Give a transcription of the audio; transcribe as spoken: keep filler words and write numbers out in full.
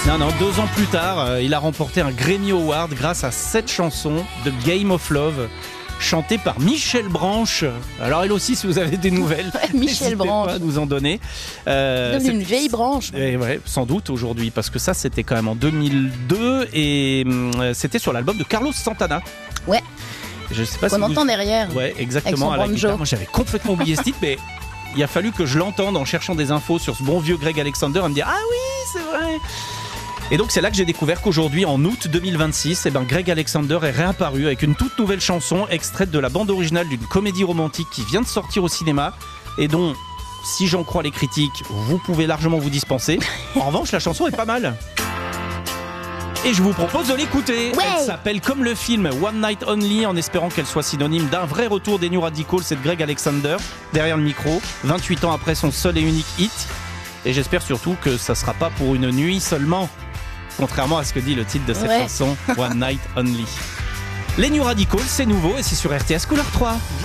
Non, non, deux ans plus tard, euh, il a remporté un Grammy Award grâce à cette chanson, The Game of Love, chantée par Michel Branch. Alors elle aussi, si vous avez des nouvelles, Michel Branch, pas à nous en donner. Euh, c'est une vieille branche. Et ouais, sans doute aujourd'hui, parce que ça, c'était quand même en deux mille deux et euh, c'était sur l'album de Carlos Santana. Ouais. Je sais pas Qu'on si entend vous... derrière. Ouais, exactement. Avec son à la guitare. banjo. Moi, j'avais complètement oublié ce titre, mais il a fallu que je l'entende en cherchant des infos sur ce bon vieux Greg Alexander et me dire ah oui, c'est vrai. Et donc c'est là que j'ai découvert qu'aujourd'hui, en août deux mille vingt-six, eh ben, Greg Alexander est réapparu avec une toute nouvelle chanson extraite de la bande originale d'une comédie romantique qui vient de sortir au cinéma et dont, si j'en crois les critiques, vous pouvez largement vous dispenser. En revanche, la chanson est pas mal. Et je vous propose de l'écouter. Ouais. Elle s'appelle comme le film One Night Only, en espérant qu'elle soit synonyme d'un vrai retour des New Radicals. C'est de Greg Alexander, derrière le micro, vingt-huit ans après son seul et unique hit. Et j'espère surtout que ça sera pas pour une nuit seulement, contrairement à ce que dit le titre de cette ouais. chanson, One Night Only. Les New Radicals, c'est nouveau et c'est sur R T S Couleur trois.